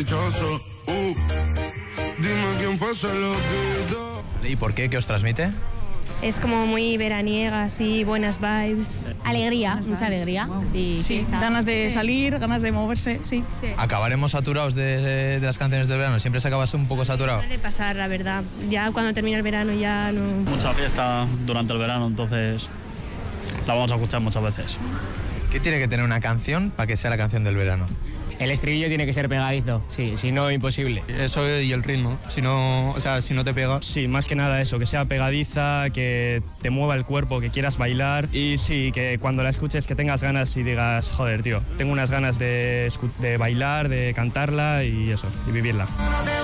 sospechoso. Dime quién fue, se lo quitó. ¿Y por qué? ¿Qué os transmite? Es como muy veraniega, así, buenas vibes. Alegría, mucha alegría. Y sí, ganas de salir, ganas de moverse, sí. ¿Acabaremos saturados de las canciones del verano? ¿Siempre se acaba un poco saturado? Suele pasar, la verdad. Ya cuando termina el verano ya no... Mucha fiesta durante el verano, entonces la vamos a escuchar muchas veces. ¿Qué tiene que tener una canción para que sea la canción del verano? El estribillo tiene que ser pegadizo, sí, si no, imposible. Eso y el ritmo, si no te pega. Sí, más que nada eso, que sea pegadiza, que te mueva el cuerpo, que quieras bailar y sí, que cuando la escuches que tengas ganas y digas, joder, tío, tengo unas ganas de bailar, de cantarla y eso, y vivirla.